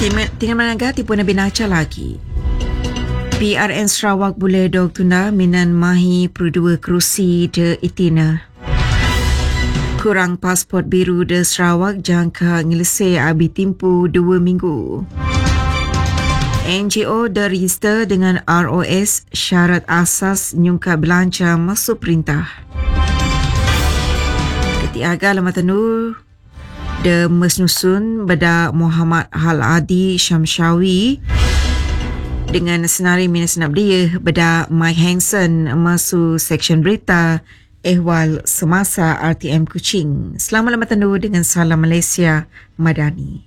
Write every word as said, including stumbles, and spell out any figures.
Tinggal menangga tipu Nabi Naca lagi. P R N Sarawak boleh dog tunda minan mahi perdua kerusi de itina. Kurang pasport biru de Sarawak jangka ngelesai abi timpu dua minggu. N G O dah register dengan R O S syarat asas nyungka belanja masuk perintah. Ketiaga Lamatan Nur de mesnusun beda Muhammad Hal Adi Syamshawi dengan senari minus senap dia beda Mike Hansen masuk seksyen berita ehwal semasa R T M Kuching. Selamat Lamatan Nur dengan salam Malaysia Madani.